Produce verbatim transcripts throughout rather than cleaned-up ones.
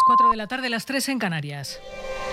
cuatro de la tarde, las tres en Canarias.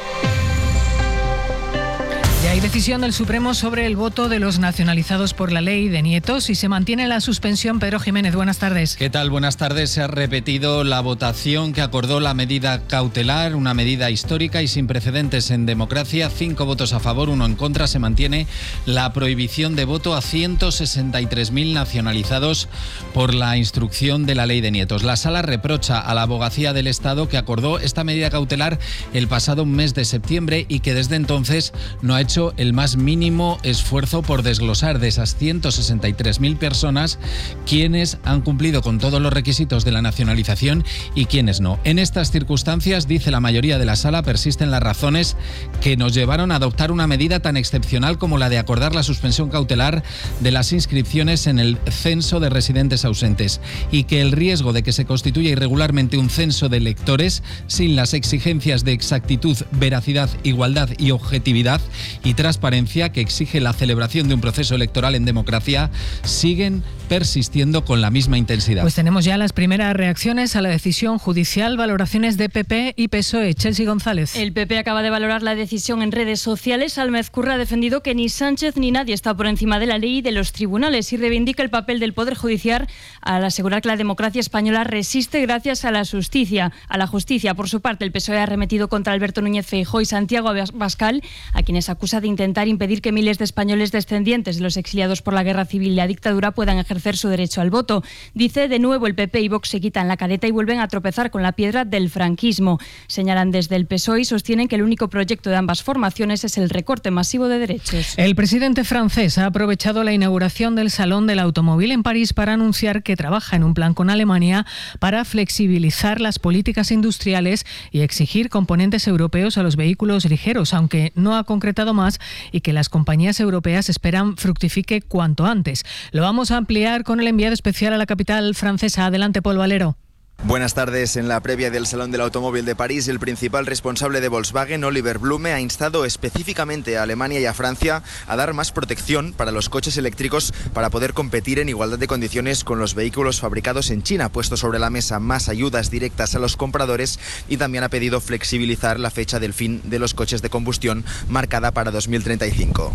Ya hay decisión del Supremo sobre el voto de los nacionalizados por la ley de nietos y se mantiene la suspensión. Pedro Jiménez, buenas tardes. ¿Qué tal? Buenas tardes. Se ha repetido la votación que acordó la medida cautelar, una medida histórica y sin precedentes en democracia. Cinco votos a favor, uno en contra. Se mantiene la prohibición de voto a ciento sesenta y tres mil nacionalizados por la instrucción de la ley de nietos. La Sala reprocha a la Abogacía del Estado que acordó esta medida cautelar el pasado mes de septiembre y que desde entonces no ha hecho el más mínimo esfuerzo por desglosar de esas ciento sesenta y tres mil personas quienes han cumplido con todos los requisitos de la nacionalización y quienes no. En estas circunstancias, dice la mayoría de la Sala, persisten las razones que nos llevaron a adoptar una medida tan excepcional como la de acordar la suspensión cautelar de las inscripciones en el censo de residentes ausentes y que el riesgo de que se constituya irregularmente un censo de electores sin las exigencias de exactitud, veracidad, igualdad y objetividad y transparencia que exige la celebración de un proceso electoral en democracia siguen persistiendo con la misma intensidad. Pues tenemos ya las primeras reacciones a la decisión judicial, valoraciones de P P y P S O E. Chelsea González. El P P acaba de valorar la decisión en redes sociales. Alma Ezcurra ha defendido que ni Sánchez ni nadie está por encima de la ley y de los tribunales y reivindica el papel del Poder Judicial al asegurar que la democracia española resiste gracias a la justicia. A la justicia. Por su parte, el P S O E ha arremetido contra Alberto Núñez Feijóo y Santiago Abascal, a quienes acusa de intentar impedir que miles de españoles descendientes de los exiliados por la guerra civil y la dictadura puedan ejercer su derecho al voto. Dice, de nuevo el P P y Vox se quitan la careta y vuelven a tropezar con la piedra del franquismo. Señalan desde el P S O E y sostienen que el único proyecto de ambas formaciones es el recorte masivo de derechos. El presidente francés ha aprovechado la inauguración del Salón del Automóvil en París para anunciar que trabaja en un plan con Alemania para flexibilizar las políticas industriales y exigir componentes europeos a los vehículos ligeros, aunque no ha concretado más y que las compañías europeas esperan fructifique cuanto antes. Lo vamos a ampliar con el enviado especial a la capital francesa. Adelante, Paul Valero. Buenas tardes. En la previa del Salón del Automóvil de París, el principal responsable de Volkswagen, Oliver Blume, ha instado específicamente a Alemania y a Francia a dar más protección para los coches eléctricos para poder competir en igualdad de condiciones con los vehículos fabricados en China. Ha puesto sobre la mesa más ayudas directas a los compradores y también ha pedido flexibilizar la fecha del fin de los coches de combustión marcada para dos mil treinta y cinco.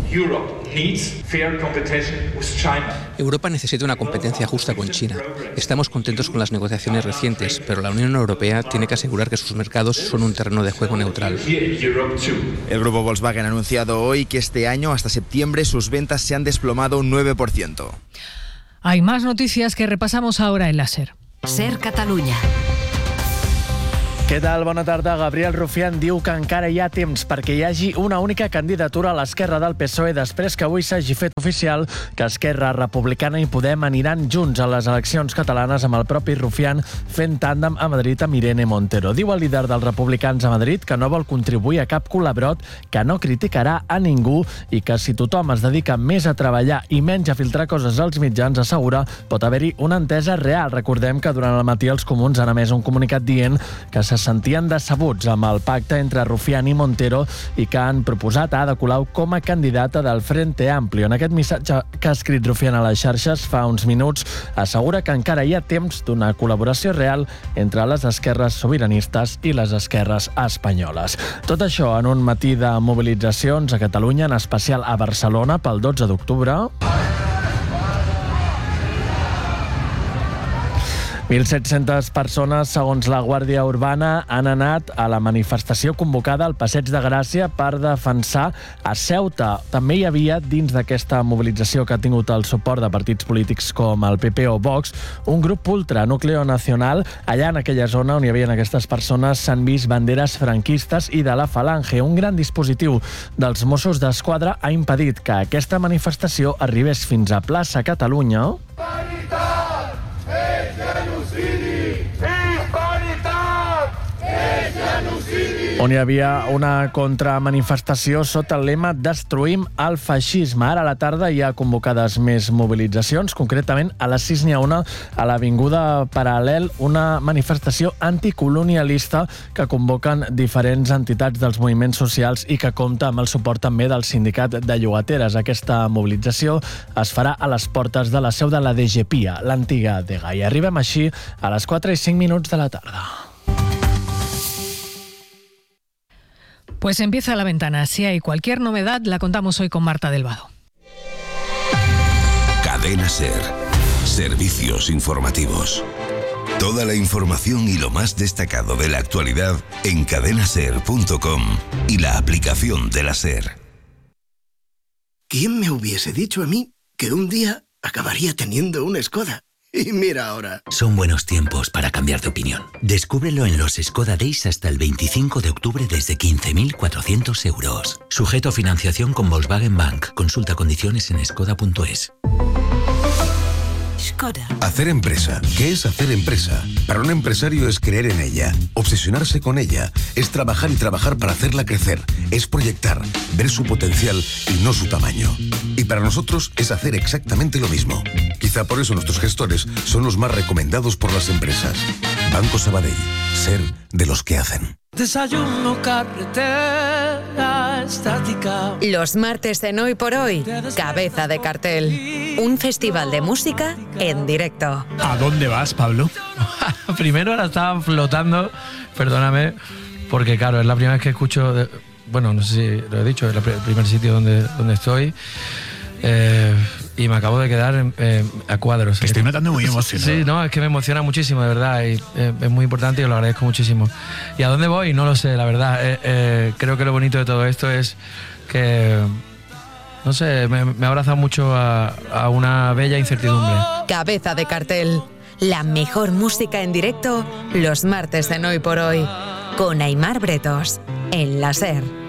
Europa necesita una competencia justa con China. Estamos contentos con las negociaciones recientes, pero la Unión Europea tiene que asegurar que sus mercados son un terreno de juego neutral. El grupo Volkswagen ha anunciado hoy que este año, hasta septiembre, sus ventas se han desplomado un nueve por ciento. Hay más noticias que repasamos ahora en la SER. SER Catalunya. Què tal? Bona tarda. Gabriel Rufián diu que encara hi ha temps perquè hi hagi una única candidatura a l'esquerra del P S O E després que avui s'hagi fet oficial que Esquerra Republicana i Podem aniran junts a les eleccions catalanes amb el propi Rufián fent tàndem a Madrid amb Irene Montero. Diu el líder dels republicans a Madrid que no vol contribuir a cap col·labrot, que no criticarà a ningú i que si tothom es dedica més a treballar i menys a filtrar coses als mitjans, assegura, pot haver-hi una entesa real. Recordem que durant el matí els comuns han emès un comunicat dient que se sentien decebuts amb el pacte entre Rufián i Montero i que han proposat a Ada Colau com a candidata del Frente Amplio. En aquest missatge que ha escrit Rufián a les xarxes fa uns minuts, assegura que encara hi ha temps d'una col·laboració real entre les esquerres sobiranistes i les esquerres espanyoles. Tot això en un matí de mobilitzacions a Catalunya, en especial a Barcelona, pel dotze d'octubre. mil set-centes persones, segons la Guàrdia Urbana, han anat a la manifestació convocada al Passeig de Gràcia per defensar a Ceuta. També hi havia, dins d'aquesta mobilització que ha tingut el suport de partits polítics com el P P o Vox, un grup ultra, Núcleo Nacional. Allà, en aquella zona on hi havia aquestes persones, s'han vist banderes franquistes i de la Falange. Un gran dispositiu dels Mossos d'Esquadra ha impedit que aquesta manifestació arribés fins a plaça Catalunya. On hi havia una contramanifestació sota el lema Destruïm el feixisme. Ara a la tarda hi ha convocades més mobilitzacions, concretament a les sis n'hi ha una a l'Avinguda Paral·lel, una manifestació anticolonialista que convoquen diferents entitats dels moviments socials i que compta amb el suport també del sindicat de llogateres. Aquesta mobilització es farà a les portes de la seu de la D G P I A, l'antiga D G A. I arribem així a les quatre i cinc minuts de la tarda. Pues empieza La Ventana. Si hay cualquier novedad, la contamos hoy con Marta del Vado. Cadena SER. Servicios informativos. Toda la información y lo más destacado de la actualidad en cadena ser punto com y la aplicación de la SER. ¿Quién me hubiese dicho a mí que un día acabaría teniendo una Skoda? Y mira ahora. Son buenos tiempos para cambiar de opinión. Descúbrelo en los Skoda Days hasta el veinticinco de octubre desde quince mil cuatrocientos euros. Sujeto a financiación con Volkswagen Bank. Consulta condiciones en skoda punto es. Skoda. Hacer empresa. ¿Qué es hacer empresa? Para un empresario es creer en ella, obsesionarse con ella, es trabajar y trabajar para hacerla crecer, es proyectar, ver su potencial y no su tamaño. Y para nosotros es hacer exactamente lo mismo. Quizá por eso nuestros gestores son los más recomendados por las empresas. Banco Sabadell. Ser de los que hacen. Desayuno, carretera, estática. Los martes en Hoy por Hoy, Cabeza de Cartel. Un festival de música en directo. ¿A dónde vas, Pablo? Primero ahora estaba flotando, perdóname, porque claro, es la primera vez que escucho, de, bueno, no sé si lo he dicho, es el primer sitio donde, donde estoy. Eh, y me acabo de quedar en, eh, a cuadros. Te estoy notando muy emocionado. Sí, no, es que me emociona muchísimo, de verdad, y eh, es muy importante y os lo agradezco muchísimo. ¿Y a dónde voy? No lo sé, la verdad. Eh, eh, creo que lo bonito de todo esto es que, no sé, me, me ha abrazado mucho a, a una bella incertidumbre. Cabeza de Cartel. La mejor música en directo los martes en Hoy por Hoy. Con Aimar Bretos, en la SER.